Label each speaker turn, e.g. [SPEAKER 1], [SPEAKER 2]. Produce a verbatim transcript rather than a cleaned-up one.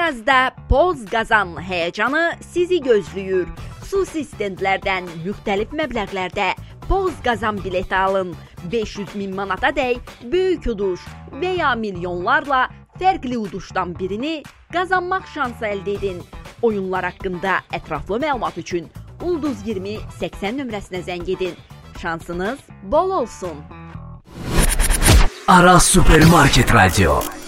[SPEAKER 1] Arazda Poz Qazan həyəcanı sizi gözləyir. Xüsusi stendlərdən müxtəlif məbləğlərdə Poz Qazan bileti alın. beş yüz min manata dək böyük uduş və ya milyonlarla fərqli uduşdan birini qazanmaq şansı əldə edin. Oyunlar haqqında ətraflı məlumat üçün Ulduz iyirmi səksən nömrəsinə zəng edin. Şansınız bol olsun.
[SPEAKER 2] Araz Supermarket Radio.